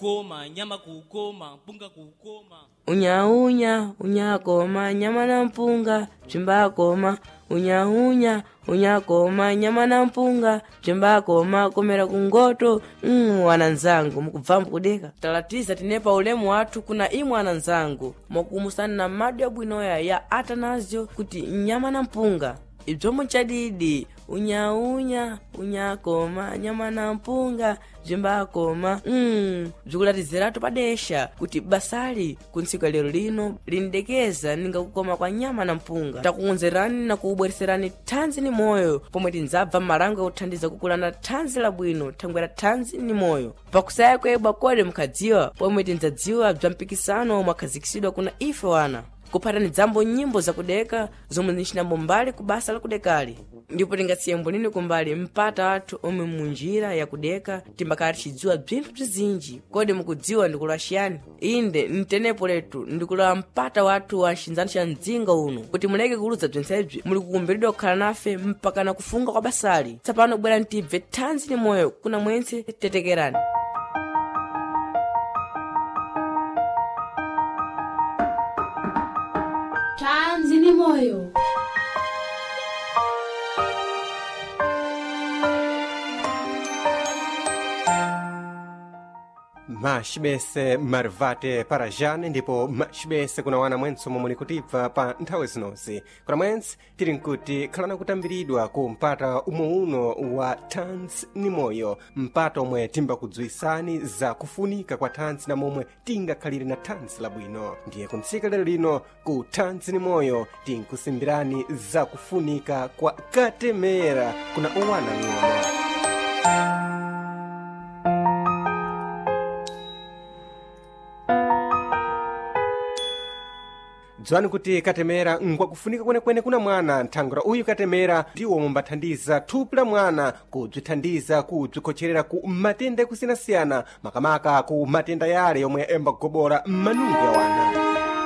kukoma nyama kukoma mpunga kukoma unyaunya unyakoma nyama na mpunga chimbakoma unyaunya unyakoma nyama na mpunga chimbakoma komera kungoto wananzangu mukubva mukudeka talatiza tinepa ulemu wathu kuna imwe ananzangu mokumusana na madu yabwinoya ya Atanasio kuti nyama na mpunga ibzomo chadidi unyaunya unyakoma nyama na mpunga zimbakoma bzikulatiziratu padesha kuti basali kuntsika lero lino lindekeza ninga kukoma kwa nyama na mpunga takukonzerani na kuubwereserani thanzi ni moyo pomwe tinzabva malango yakuthandiza kukulana thanzi labwino thangwera thanzi ni moyo pakusaya kwebwa kode mukhadziwa pomwe tinzadziwa bza mpikisano mwakhazikitsidwa kuna ife wana kuphatani dzambo nyimbo zakudeka zomwe zincinambo mbali ku basa lakudekali ndipo tingatsiyembo nini kumbali mpata athu omwe munjira yakudeka timbakali tidziwa bzinthu bzizinji kodi mukudziwa ndikula xiyani inde ntenepo letu ndikula mpata wathu wa nxinzano xa mdzinga uno kuti muleke kuluza bzensebzi muli kukumbiridwa kukhala nafe mpaka na kufunga kwa basali tsapano bwera ntibve thanzi ni moyo kuna mwense tetekerani thanzi ni moyo. maxibese marivate para jane ndipo maxibese kuna wana mwenso momwe likutibva pa nthawi zinozi kuna mwense tili nkuti khalana kutambiridwa ku mpata umwe uno wa thanzi ni moyo mpata omwe timbakudziwisani za kufunika kwa thanzi na momwe tingakhalire na thanzi labwino ndiye kuntsika lero lino ku thanzi ni moyo tinkusimbirani za kufunika kwa katemera kuna uwana ng'ono. dzwani kuti katemera ngwakufunika kwenekwene kuna mwana nthangura uyu katemera ndiwo mumbathandiza thupi la mwana kubzithandiza kubzikhocherera ku matenda yakusiyanasiyana makamaka ku matenda yale yomwe embagobora m'manungo ya wana.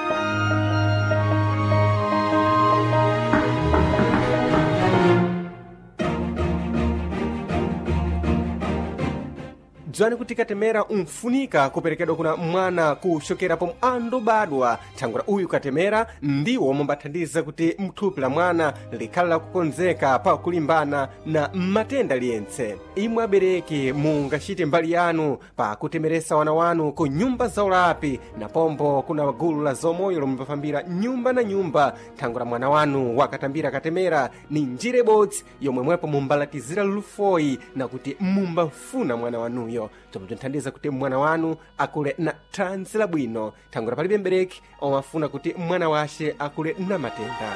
dzwani kuti katemera umfunika kuperekedwa kuna mwana kushokera pomwe andobadwa thangura uyu katemera ndiwo mumbathandiza kuti mthupi la mwana likhale lakukonzeka pa kulimbana na matenda liyense. imwe abereki mungachite mbali yanu pa kutemeresa wana wanu ku nyumba za ulapi na pombo kuna gulu la zomoyo lomwe pafambira nyumba na nyumba thangura mwana wanu wakatambira katemera ni njira ibodzi yomwe mwepo mumbalatizira lufoyi na kuti mumbafuna mwana wanuyo zomwe zinthandiza kuti mwana wanu akule na thanzi labwino thangura palibe mbereki omafuna kuti mwana washe akule na matenda.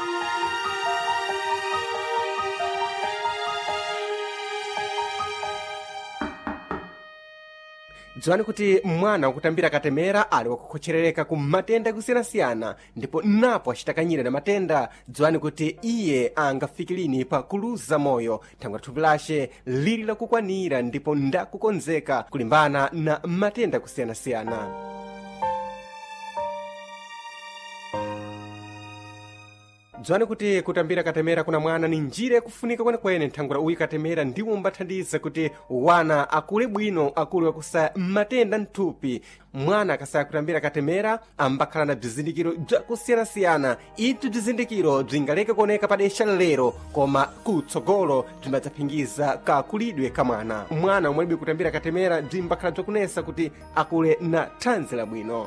dzwani kuti mwana wakutambira katemera ali wakukhocherereka ku matenda yakusiyanasiyana ndipo napo acitakanyira na matenda dzwani kuti iye angafike lini pa kuluza moyo thangura thupi lace lili lakukwanira ndipo ndakukonzeka kulimbana na matenda yakusiyanasiyana. dzwani kuti kutambira katemera kuna mwana ni njira yakufunika kwenekwene nthangura uyu katemera ndiwo mbathandiza kuti wana akule bwino akule wakusaya matenda mthupi. mwana akasaya kutambira katemera ambakhala na bzizindikiro bzakusiyanasiyana ibzi bzizindikiro bzingaleke kuoneka padesha lero koma kutsogolo bzimbadzaphingiza kakulidwe ka mwana. mwana omwe libe kutambira katemera bzimbakhala bzakunesa kuti akule na thanzi labwino.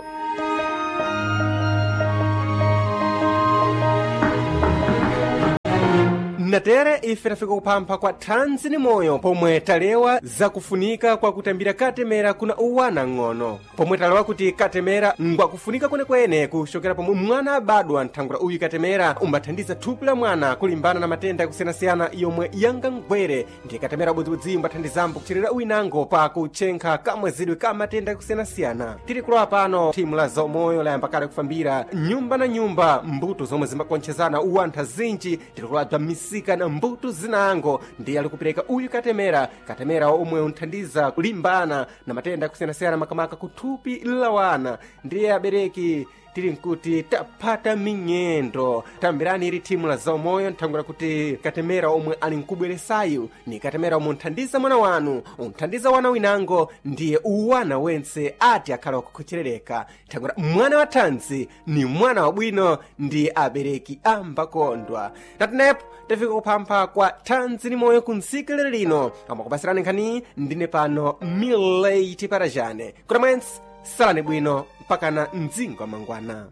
natere ife tafika kuphampha kwa thanzi ni moyo pomwe talewa zakufunika kwa kutambira katemera kuna uwana ng'ono pomwe talewa kuti katemera ngwakufunika kwenekwene kushokera pomwe mwana abadwa nthangura uyu katemera umbathandiza thupi la mwana kulimbana na matenda yakusiyanasiyana yomwe yangangwere ndiye katemera bwezibwezi umbathandizambo kucherera uyinango pa kuchenkha kamwezedwe ka matenda yakusiyanasiyana. tili kulowa pano thimu la zomoyo layamba kale kufambira nyumba na nyumba mbuto zomwe zimbakonchezana uwantha zinji tili kulowa bza misika na mbuto zinango ndiye ali kupereka uyu katemera omwe unthandiza kulimbana na matenda yakusiyanasiyana makamaka kuthupi la wana. ndiye abereki tili nkuti taphata minyendo. Tambirani ili timu la zaumoyo nthangwera kuti katemera omwe ali nkubweresayu ni katemera omwe unthandiza mwana wanu, unthandiza wana winango, ndiye uwana wense ati akhala wakukhocherereka. Nthangwera mwana wa thanzi ni mwana wabwino ndi abereki ambakondwa. Tatinepo tafika kuphampha kwa thanzi ni moyo kuntsika lero lino, amakupasirani nkhani ndine pano Mileti Parajane. Kuna mwensi salani bwino mpakana mdzingo mangwana.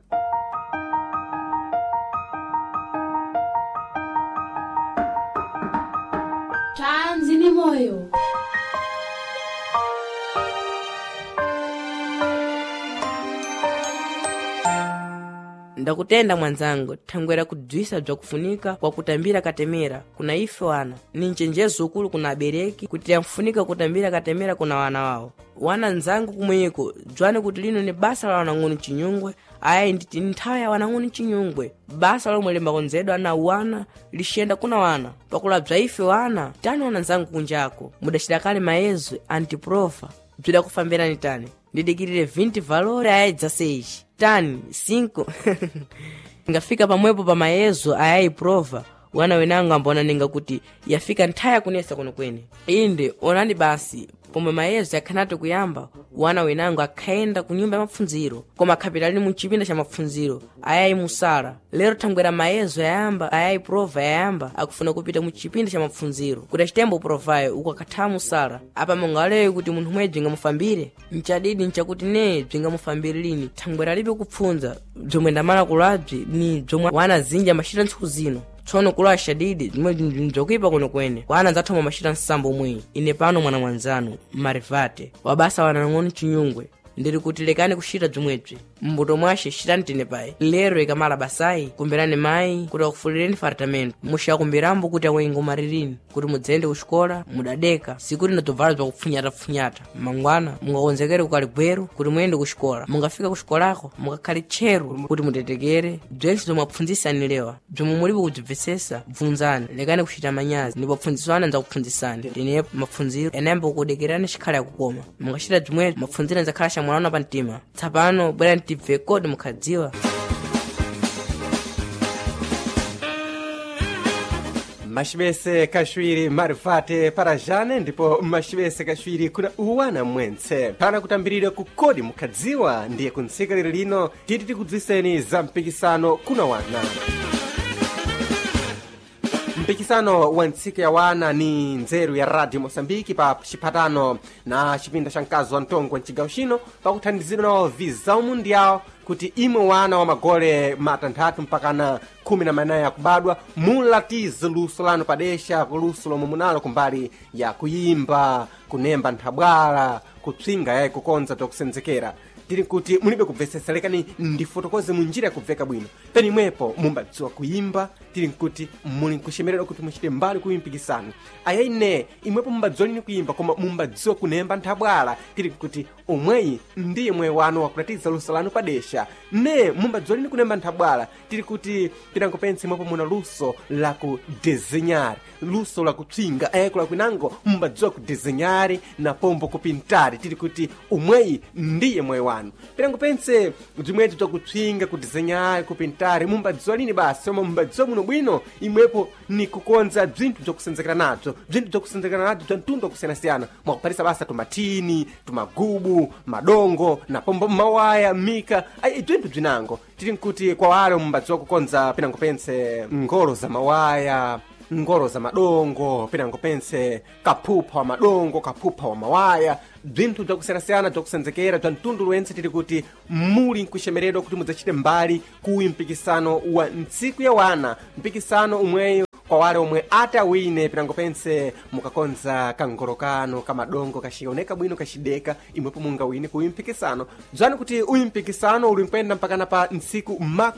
Thanzi ni moyo. Ndakutenda mwanzangu, thangwera kudzwisa bzakufunika kwa kutambira katemera kuna ife wana. Ni nchenjezo ukulu kuna abereki kuti yamfunika kutambira katemera kuna wana wao. Wana nzangu kumweko, dzwane kuti lino ni basa la wanang'ono chinyungwe, ayayi nditi nthawi ya wanang'ono chinyungwe. Basa lomwe limbakonzedwa na wana lixenda kuna wana. Pakulabza ife wana, tani wana nzangu kunjako, mudachita kale mayezo antiprofa, bzida kufambirani tani. Ndidikirire 20 valori ayayi 16. Tani 5 ngafika pamwepo pa mayezo ayayi prova, wana wenangu ambona ninga kuti yafika nthaya kunesa kuno kwene. Inde onani basi pomwe mayezo yakhanatu kuyamba, wana wenangu akhaenda ku nyumba ya mapfunziro, koma akhapitali mu chipinda cha mapfunziro ayayi musala. Lero thangwera mayezo yayamba ayayi prova yayamba, akufuna kupita mu chipinda cha mapfunziro kuti achitembo provayo uko akatha musala. Apa mungalewe kuti munthu mwe bzingamufambire nchadidi nchakuti ne bzingamufambire lini. Thangwera libe kupfunza bzomwe ndamala kulabzi ni bzomwe wana zinja machita ntsuku zino. Tsono kula shadidi zimwe njokipa kuno kwene wana nzathoma machita nsambo mwi. Ine pano mwana mwanzanu Marivate wabasa wanang'ono chinyungwe, ndiri kuti lekani kushita bzomwebzi mbuto mwashe shitani tine pai. Lero ikamala basai kumbirani mai kuti akufulireni fartamento, mushakumbirambo kuti awengo maririni kuti mudzende kuxikola mudadeka sikuti ndatovala bzakupfunyata mangwana mungakonzekere kukali bwero kuti muyende kuxikola. Mungafika kuxikolako mungakhale tcheru kuti mutetekere bzense zomwe apfunzisani lewa bzomwe mulibe kudzibvesesa bvunzani. Lekani kuchita manyazi ndipo apfunziswana nzakupfunzisani. Ndinepo mapfunziro enayamba kukudekerani xikhala yakukoma. Mungachita bzomwe mapfunziro nzakhala xamwana pa mtima. Tsapano bwerani tibve kodi mukhadziwa. Mashibese kashwiri Marivate Parajane ndipo mashibese kashwiri kuna uwana mwense. Pana kutambirira ku kodi mukhadziwa ndiye kuntsika lero lino titi tikudziseni za mpikisano kuna wana. Mpikisano wa ntsika ya wana ni nzeru ya Radio Mosambiki pa chipatano na chipinda cha mkazi wa Ntongo mchigawo chino pakuthandizidwa na Visão Mundial kuti imwe wana wa magole matanthatu mpakana 14 akubadwa mulatize luso lanu padesha kuluso lomwe munalo kumbali ya kuyimba, kunemba nthabwala, kupsinga yayi kukonza tokusenzekera. Tiri kuti mulibe kubvesesa, lekani ndifotokoze munjira ya kubveka bwino. Peni mwepo mumbadziwa kuyimba, tiri kuti muli nkushemerera kuti muchite mbali kuyimpikisano. Ayayi ne imwepo mumbadziwa lini kuyimba koma mumbadziwa kunemba nthabwala, tiri kuti omweyi ndiye mwe wanu wakulatiza luso lanu padesha. Ne mumbadziwa lini kunemba nthabwala, tiri kuti tinangopense mwepo muna luso la kudezenyari, luso la kupsinga, ayakula kwinango mumbadziwa kudezenyari na pombo kupintari, tiri kuti omweyi ndiye mwe wanu. Pinangopense zimwezo zakupsinga, kudezenyari, kupintari mumbadziwa lini basi, koma mumbadziwa muno bwino imwepo ni kukonza bzinthu bzakusenzekera nadzo, bzinthu bzakusenzekera nadzo bza mtundu wakusiyanasiyana. Mwakupharisa basa tumatini, tumagubu, madongo na pombo mawaya, mika, ayi bzinthu bzinango. Tiri nkuti kwa wale mumbadziwa kukonza pinangopense ngolo za mawaya, ngolo za madongo, pinangopense kaphupha wa madongo, kaphupha wa mawaya, bzinthu bzakusiyana-siyana bzakusenzekera bza mtundu wense. Tiri kuti muli nkushemeredwa kuti mudzachite mbali ku mpikisano wa ntsiku ya wana, mpikisano umweyo kwa wale omwe atawine pinangopense mukakonza kangolo kano kamadongo kashioneka bwino kashideka imwepo mungawine ku mpikisano. Dzani kuti uyu mpikisano uli nkwenda mpakana pa ntsiku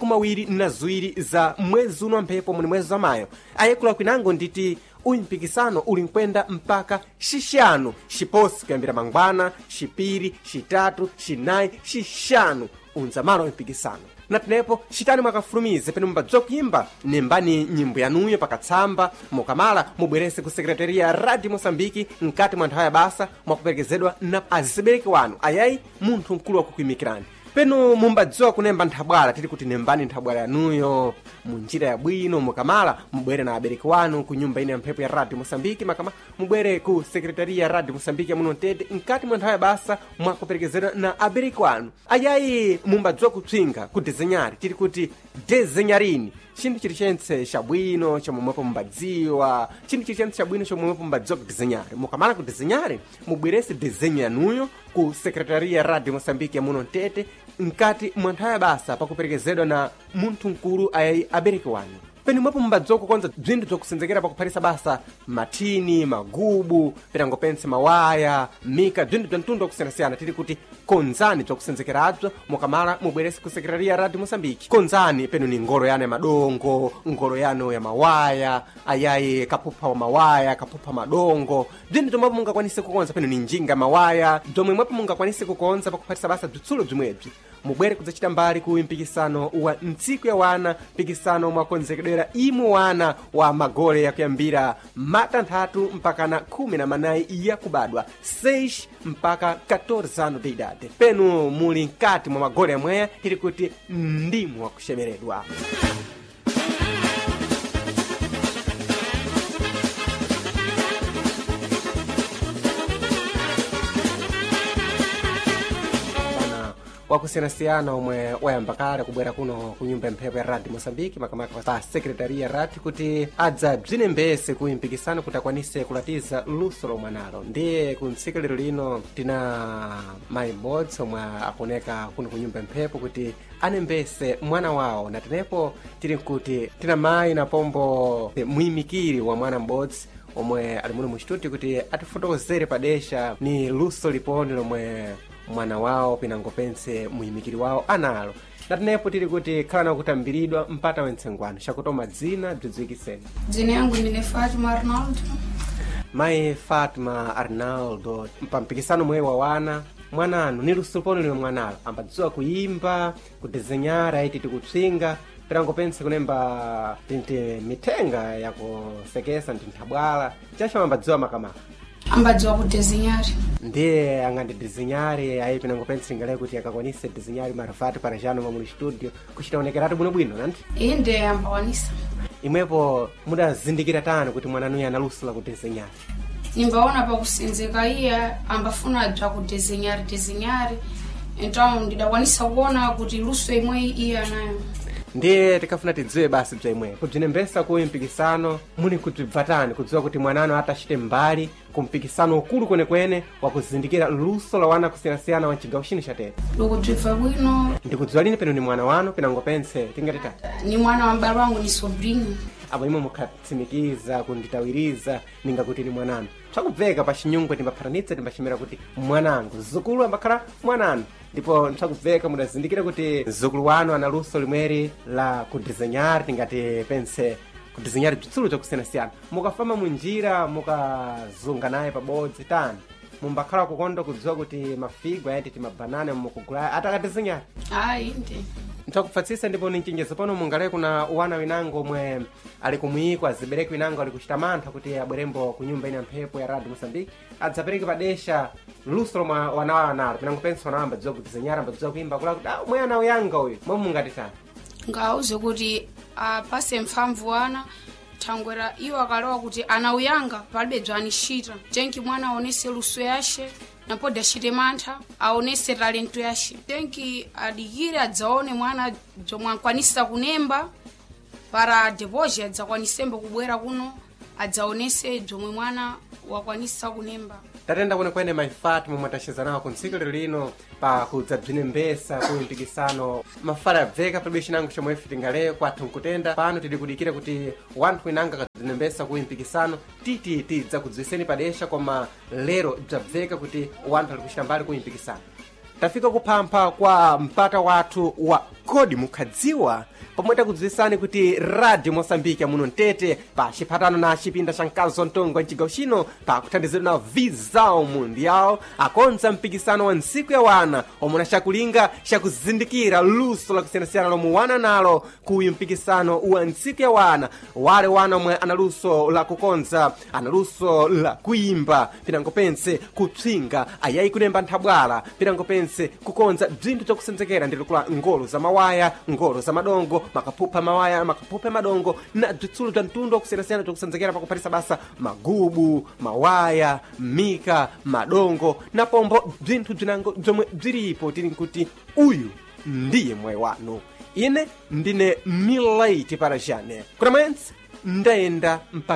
22 za mwezi uno mphepo muni mwezi wa Mayo. Ayekula kwinango nditi uyu mpikisano uli nkwenda mpaka xixanu xiposi kuyambira mangwana, xipiri, xitatu, xinayi, xixanu unzamano mpikisano. Natinepo xitani mwakafulumize pene mumbadziwa kuyimba nembani nyimbo yanuyo pakatsamba mukamala mubwerese ku Secretaria ya Radio Mosambiki nkati mwa nthawi ya basa mwakuperekezedwa na azibereki wanu ayayi munthu mkulu wakukuyimikirani. penu mumbadziwa kunemba nthabwala tili kuti nembani nthabwala yanuyo munjira yabwino mukamala mubwere na abereki wanu ku nyumba ine ya mphepo ya Radio Mosambiki makama mubwere ku sekretaria ya Radio Mosambiki ya muno Tete nkati mwa nthawi ya basa mwakuperekezera na abereki wanu ayayi mumbadziwa kupsinga ku dezenyari tili kuti dezenyarini chinthu chilichonse chabwino chomwepo mumbadziwa chinthu chilichonse chabwino chomwepo mumbadziwa ku dezenyari mukamala ku dezenyari mubwerese desenyo yanuyo ku sekretaria ya Radio Mosambiki ya muno Tete nkati mwa nthawi ya basa pakuperekezedwa na munthu mkulu ayayi abereki wanu penu mwepo mumbadziwa kukonza bzinthu bzokusenzekera pakuphalisa basa mathini magubu pitango pense mawaya mika bzinthu bza mtundu wakusiyanasiyana tili kuti konzani bzokusenzekeradzo mukamala mubwerese ku sekretaria ya Radio Mosambiki konzani penu ni ngolo yanu ya madongo ngolo yanu ya mawaya ayayi kaphupha wa mawaya kaphupha madongo bzinthu bzomwepo mungakwanise kukonza penu ni njinga mawaya bzomwe mwepo mungakwanise kukonza pakuphalisa basa bzitsulo bzimwebzi mubwere kudzachita mbali ku mpikisano wa ntsiku ya wana mpikisano mwakonzekedwera imu wana wa magole yakuyambira matanthatu mpaka na 14 yakubadwa 6 mpaka 14 ano de idade penu muli nkati mwa magole amweya tili kuti ndimu wakushemeredwa wakusiyanasiyana omwe wayamba kale kubwera kuno ku nyumba ya mphepo ya Radio Mosambiki makamaka pa sekretaria ya Radio kuti adza bzinembese ku mpikisano kuti akwanise kulatiza luso lomwe analo ndiye ku ntsiku lero lino tina mayi m'bodzi omwe akuoneka kuno ku nyumba ya mphepo kuti anembese mwana wawo na tenepo tili nkuti tina mayi na pombo muyimikiri wa mwana m'bodzi omwe ali muno mu studio kuti atifotokozere padesha ni luso liponi lomwe mwana wawo pinango pense muyimikiri wawo analo natenepo tili kuti khala nakutambiridwa mpata wentsengwano chakutoma dzina bzidziwikiseni dzina yangu ndine Fatima Arnaldo mayi Fatima Arnaldo mpampikisano mwe wa wana mwananu ni luso liponi lomwe mwanalo ambadziwa kuyimba kudezenyara aiti tikupsinga pitango pense kunemba tinti mitenga yakusekesa nti nthabwala chacho ambadziwa makamaka ambadziwa kudezenyari ndiye angandidezenyari ayi pinango pense ngale kuti akakwanise dezenyari marafati para jano mamuli studio kuchitaonekeratu bwinobwino nanti inde ambakwanisa imwepo mudazindikira tani kuti mwananuyo analuso la kudezenyari nimbaona pakusenzeka iye ambafuna bza kudezenyari então ndidakwanisa kuona kuti luso imwe iye anayo ndiye tikafuna tidziwe basi bzaimwepo kubzinembesa ku mpikisano muni kutibvatani kudziwa kuti mwanano atachite mbali ku mpikisano ukulu kwenekwene wakuzindikira luso la wana kusiyanasiyana wa chigawo chino cha Tete ndikubva bwino ndikudziwa lini penu ni mwana wanu pinango pense tingatitani ni mwana wa m'bale wangu ni sobrino abo imwe mukhatsimikiza kunditawiriza ningakuti ni mwananu tsakubveka pa chinyungwe timbaphatanitse timbachimira kuti mwanangu zukulu ambakhala mwananu ndipo ntsakubveka mudazindikira kuti zukulu wanu ana luso limweri la kudezenyari tingati pense kudezenyari bzitsulo bzakusiyanasiyana mukafamba munjira mukazunga naye pabodzi tani mumbakhala kukonda kudziwa kuti mafigo ayati timabanana mukugula atakadezenyari inde ntakupfatsisa ndipo ninchenjezo pano mungale kuna wana winango omwe ali kumuyiko azibereki winango ali kuchita mantha kuti abwerembo ku nyumba ine ya mphepo ya Radio Mosambiki adzapereke padesha luso lomwe wanawo analo pinango pense wanawo ambadziwa kudezenyara ambadziwa kuyimba kula kuti omwe ana uyanga uyu momwe mungatitani ngauze kuti apase mphamvu wana thangwera iwo akalowa kuti ana uyanga palibe bzanishita tenki mwana aonese luso yashe napo dashite mantha aonese talento yashe tenki adikire adzaone mwana jomwe ankwanisa kunemba para depoje adzakwanisembo kubwera kuno adzaonese jomwe mwana wakwanisa kunemba tatenda kwenekwene mayi Fatima momwe tacheza nawo ku ntsiku lero lino pa kudzabzinembesa ku mpikisano mafala abveka palibe chinango chomwe ife tingaleyo kwathu nkutenda pano tili kudikira kuti wanthu inanga kadzabzinembesa ku mpikisano titi tidzakudziwiseni padesha koma lero bzabveka kuti wanthu ali kuchita mbali ku mpikisano tafika kuphampha kwa mpata wathu wa kodi mukhadziwa? pomwe takudziwitsani kuti radio mosambike muno mtete pa chiphatano na chipinda cha mkazo mtongo wa mchigawo chino pakuthandizidwa na visao mundial akonza mpikisano wa ntsiku ya wana omwe na chakulinga chakuzindikira luso lakusiyanasiyana lomwe wana nalo kuyu mpikisano wa ntsiku ya wana. Wale wana omwe ana luso la kukonza, ana luso la kuimba, pinango pense kupsinga, ayayi kunemba nthabwala, pinango pense kukonza bzinthu zokusenzekera ndilo kula ngolo za mawaya, ngolo za madongo, makapupa mawaya, makapupa madongo na bzitsulo bza mtundu wakusiyanasiyana zokusenzekera pakuphatisa basa magubu, mawaya, mika, madongo na pombo bzinthu bzinango bzomwe bzilipo tili nkuti uyu ndiye mwayi wanu. Ine ndine Milaiti Parajane. Kuna mwenzi ndayenda mpaka